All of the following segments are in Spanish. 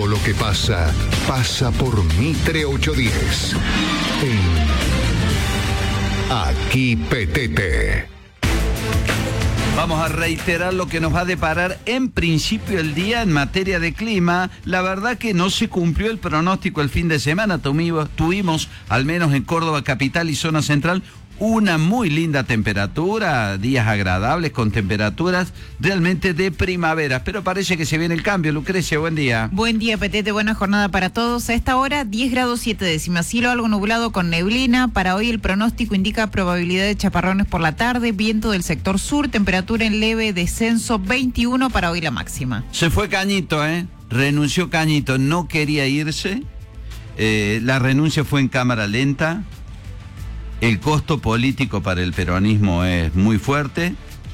lo que pasa, pasa por Mitre 810. Aquí Petete. Vamos a reiterar lo que nos va a deparar en principio el día en materia de clima. La verdad que no se cumplió el pronóstico el fin de semana. Tuvimos, al menos en Córdoba capital y zona central, una muy linda temperatura, días agradables con temperaturas realmente de primavera, pero parece que se viene el cambio. Lucrecia, buen día. Buen día, Petete, buena jornada para todos. A esta hora, 10 grados 7 décimas, cielo algo nublado con neblina. Para hoy el pronóstico indica probabilidad de chaparrones por la tarde, viento del sector sur, temperatura en leve descenso, 21 para hoy la máxima. Se fue Cañito, renunció Cañito, no quería irse, la renuncia fue en cámara lenta. El costo político para el peronismo es muy fuerte.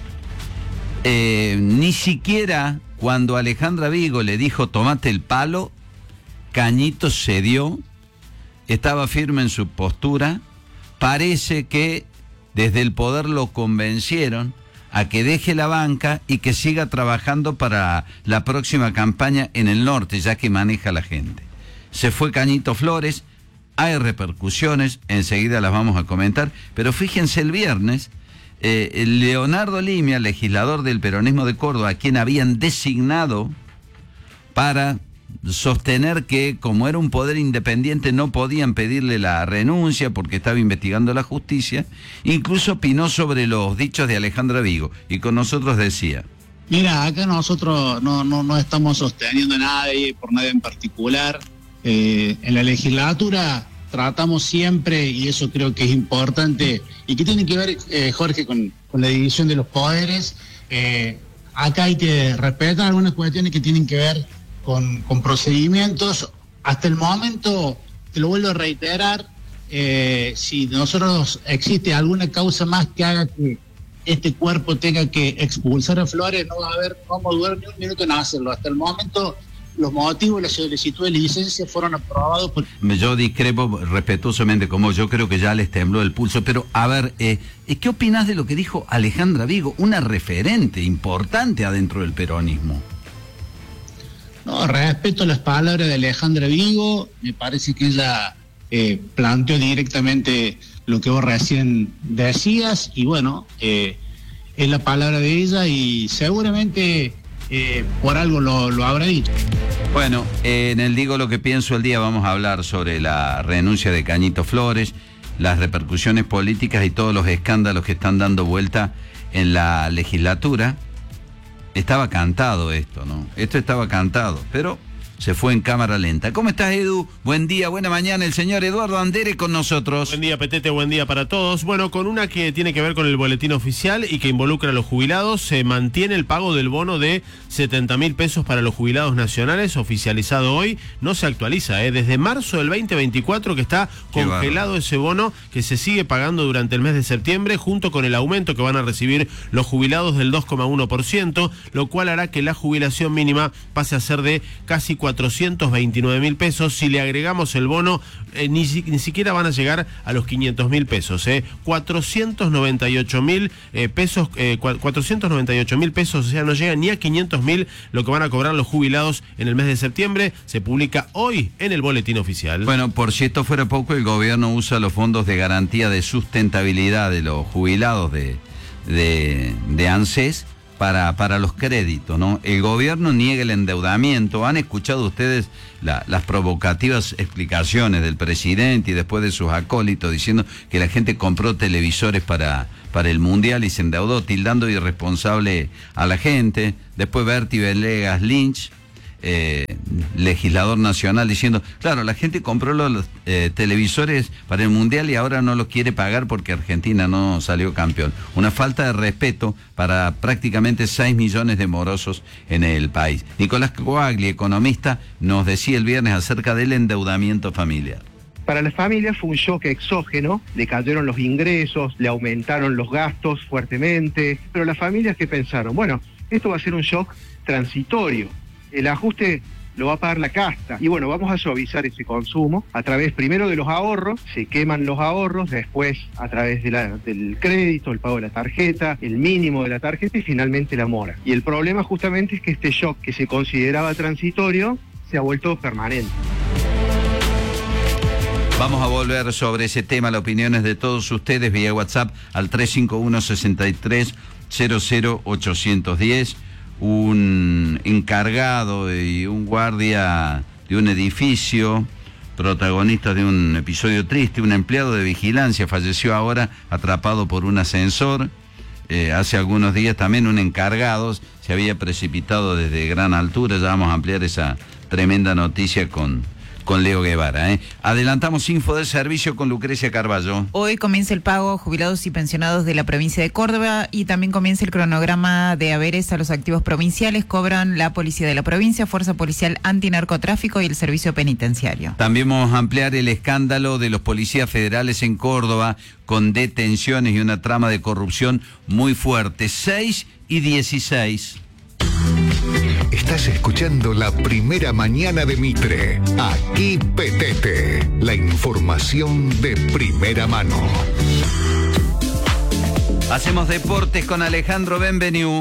Ni siquiera cuando Alejandra Vigo le dijo tomate el palo, Cañito cedió, estaba firme en su postura. Parece que desde el poder lo convencieron a que deje la banca y que siga trabajando para la próxima campaña en el norte, ya que maneja la gente. Se fue Cañito Flores. Hay repercusiones, enseguida las vamos a comentar, pero fíjense el viernes, Leonardo Limia, legislador del peronismo de Córdoba, a quien habían designado para sostener que como era un poder independiente no podían pedirle la renuncia porque estaba investigando la justicia, incluso opinó sobre los dichos de Alejandra Vigo y con nosotros decía: mira, acá nosotros no estamos sosteniendo a nadie, por nadie en particular. En la legislatura tratamos siempre, y eso creo que es importante, y que tiene que ver, Jorge, con la división de los poderes. Acá hay que respetar algunas cuestiones que tienen que ver con procedimientos. Hasta el momento, te lo vuelvo a reiterar, si nosotros existe alguna causa más que haga que este cuerpo tenga que expulsar a Flores, no va a haber cómo durar ni un minuto en hacerlo. Hasta el momento los motivos de la solicitud de licencia fueron aprobados por... Yo discrepo respetuosamente, como yo creo que ya les tembló el pulso, pero a ver, ¿qué opinás de lo que dijo Alejandra Vigo, una referente importante adentro del peronismo? No, respeto las palabras de Alejandra Vigo, me parece que ella planteó directamente lo que vos recién decías, y bueno, es la palabra de ella y seguramente... por algo lo habrá dicho. Bueno, en el Digo lo que pienso el día vamos a hablar sobre la renuncia de Cañito Flores, las repercusiones políticas y todos los escándalos que están dando vuelta en la legislatura. Estaba cantado esto, ¿no? Esto estaba cantado, pero se fue en cámara lenta. ¿Cómo estás, Edu? Buen día, buena mañana. El señor Eduardo Andere con nosotros. Buen día, Petete, buen día para todos. Bueno, con una que tiene que ver con el boletín oficial y que involucra a los jubilados, se mantiene el pago del bono de 70.000 pesos para los jubilados nacionales, oficializado hoy. No se actualiza, desde marzo del 2024 que está congelado ese bono, que se sigue pagando durante el mes de septiembre, junto con el aumento que van a recibir los jubilados del 2,1%, lo cual hará que la jubilación mínima pase a ser de casi 429.000 pesos. Si le agregamos el bono, ni siquiera van a llegar a los 500.000 pesos. 498.000 pesos, 498.000 pesos, o sea, no llega ni a 500.000 lo que van a cobrar los jubilados en el mes de septiembre. Se publica hoy en el boletín oficial. Bueno, por si esto fuera poco, el gobierno usa los fondos de garantía de sustentabilidad de los jubilados de ANSES para los créditos, ¿no? El gobierno niega el endeudamiento. ¿Han escuchado ustedes las provocativas explicaciones del presidente y después de sus acólitos diciendo que la gente compró televisores para el Mundial y se endeudó, tildando irresponsable a la gente? Después Berti Villegas Lynch, legislador nacional, diciendo, claro, la gente compró los televisores para el Mundial y ahora no los quiere pagar porque Argentina no salió campeón. Una falta de respeto para prácticamente 6 millones de morosos en el país. Nicolás Coagli, economista, nos decía el viernes acerca del endeudamiento familiar. Para las familias fue un shock exógeno, le cayeron los ingresos, le aumentaron los gastos fuertemente, pero las familias que pensaron, bueno, esto va a ser un shock transitorio. El ajuste lo va a pagar la casta. Y bueno, vamos a suavizar ese consumo a través primero de los ahorros, se queman los ahorros, después a través del crédito, el pago de la tarjeta, el mínimo de la tarjeta y finalmente la mora. Y el problema justamente es que este shock que se consideraba transitorio se ha vuelto permanente. Vamos a volver sobre ese tema, las opiniones de todos ustedes vía WhatsApp al 351-63-00810. Un encargado y un guardia de un edificio, protagonista de un episodio triste, un empleado de vigilancia, falleció ahora atrapado por un ascensor. Hace algunos días también un encargado se había precipitado desde gran altura. Ya vamos a ampliar esa tremenda noticia con Leo Guevara. Adelantamos info del servicio con Lucrecia Carballo. Hoy comienza el pago a jubilados y pensionados de la provincia de Córdoba y también comienza el cronograma de haberes a los activos provinciales. Cobran la Policía de la Provincia, Fuerza Policial Antinarcotráfico y el Servicio Penitenciario. También vamos a ampliar el escándalo de los policías federales en Córdoba con detenciones y una trama de corrupción muy fuerte. 6 y 16. Estás escuchando La Primera Mañana de Mitre. Aquí Petete. La información de primera mano. Hacemos deportes con Alejandro Benveniu.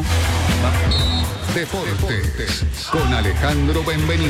Deportes con Alejandro Benvení.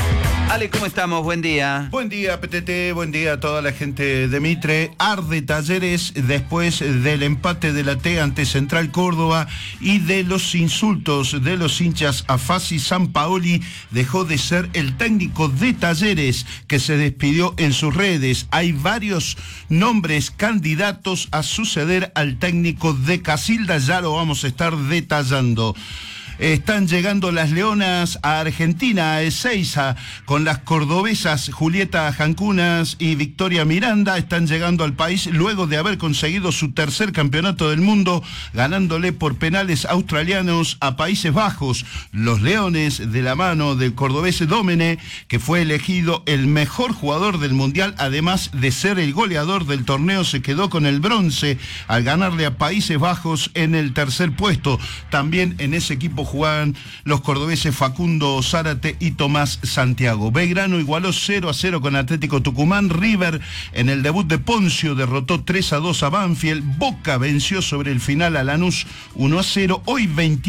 Ale, ¿cómo estamos? Buen día. Buen día, PTT, buen día a toda la gente de Mitre. Arde Talleres después del empate de la T ante Central Córdoba y de los insultos de los hinchas a Fassi. Sampaoli dejó de ser el técnico de Talleres, que se despidió en sus redes. Hay varios nombres candidatos a suceder al técnico de Casilda, ya lo vamos a estar detallando. Están llegando las leonas a Argentina, a Ezeiza, con las cordobesas Julieta Jancunas y Victoria Miranda. Están llegando al país luego de haber conseguido su tercer campeonato del mundo, ganándole por penales australianos a Países Bajos. Los leones, de la mano del cordobés Dómene, que fue elegido el mejor jugador del mundial, además de ser el goleador del torneo, se quedó con el bronce al ganarle a Países Bajos en el tercer puesto. También en ese equipo jugaban los cordobeses Facundo Zárate y Tomás Santiago. Belgrano igualó 0-0 con Atlético Tucumán. River, en el debut de Poncio, derrotó 3-2 a Banfield. Boca venció sobre el final a Lanús 1-0. Hoy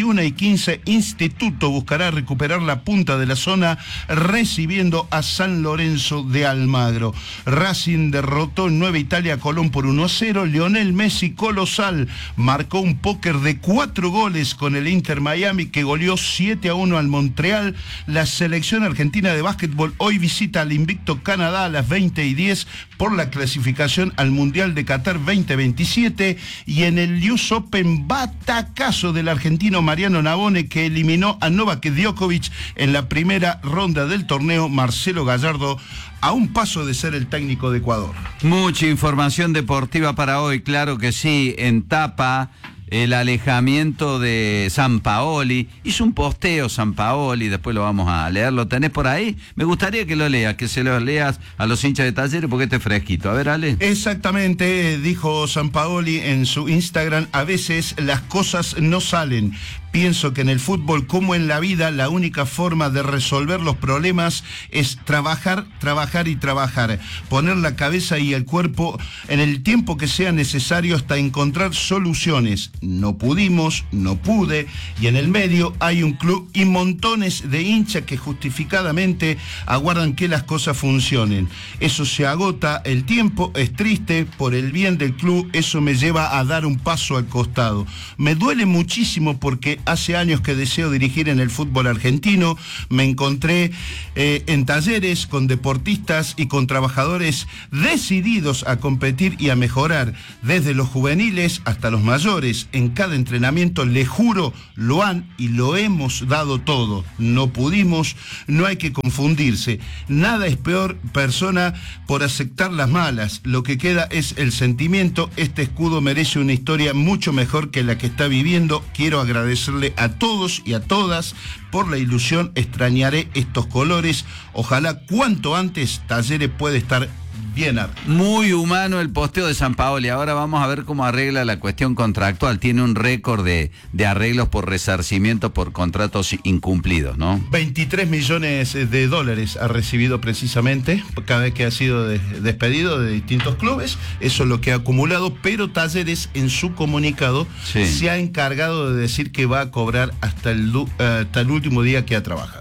21:15, Instituto buscará recuperar la punta de la zona recibiendo a San Lorenzo de Almagro. Racing derrotó en Nueva Italia a Colón por 1-0. Lionel Messi, colosal, marcó un póker de 4 goles con el Inter Miami, que goleó 7-1 al Montreal. La selección argentina de básquetbol hoy visita al invicto Canadá a las 20:10 por la clasificación al Mundial de Qatar 2027. Y en el US Open, batacazo del argentino Mariano Navone, que eliminó a Novak Djokovic en la primera ronda del torneo. Marcelo Gallardo a un paso de ser el técnico de Ecuador. Mucha información deportiva para hoy, claro que sí. En tapa, el alejamiento de Sampaoli. Hizo un posteo Sampaoli, después lo vamos a leer. ¿Lo tenés por ahí? Me gustaría que lo leas, que se lo leas a los hinchas de Talleres, porque este es fresquito. A ver, Ale. Exactamente, dijo Sampaoli en su Instagram: a veces las cosas no salen. Pienso que en el fútbol, como en la vida, la única forma de resolver los problemas es trabajar, trabajar y trabajar. Poner la cabeza y el cuerpo en el tiempo que sea necesario hasta encontrar soluciones. No pudimos, no pude, y en el medio hay un club y montones de hinchas que justificadamente aguardan que las cosas funcionen. Eso se agota el tiempo, es triste, por el bien del club, eso me lleva a dar un paso al costado. Me duele muchísimo porque hace años que deseo dirigir en el fútbol argentino. Me encontré en Talleres con deportistas y con trabajadores decididos a competir y a mejorar, desde los juveniles hasta los mayores. En cada entrenamiento, le juro, lo han y lo hemos dado todo. No pudimos, no hay que confundirse. Nada es peor persona por aceptar las malas. Lo que queda es el sentimiento. Este escudo merece una historia mucho mejor que la que está viviendo. Quiero agradecerle a todos y a todas por la ilusión. Extrañaré estos colores. Ojalá cuanto antes Talleres pueda estar bien arriba. Muy humano el posteo de Sampaoli. Ahora vamos a ver cómo arregla la cuestión contractual. Tiene un récord de arreglos por resarcimiento por contratos incumplidos, ¿no? 23 millones de dólares ha recibido precisamente cada vez que ha sido despedido de distintos clubes. Eso es lo que ha acumulado, pero Talleres en su comunicado se ha encargado de decir que va a cobrar hasta el último día que ha trabajado.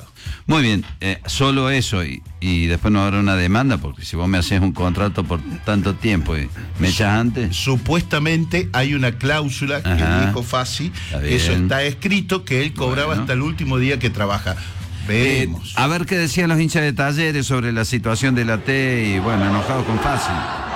Muy bien, solo eso y después no habrá una demanda, porque si vos me haces un contrato por tanto tiempo y me echas antes. Supuestamente hay una cláusula que dijo Fassi, eso está escrito, que él cobraba hasta el último día que trabaja. Veremos. A ver qué decían los hinchas de Talleres sobre la situación de la T y bueno, enojados con Fassi.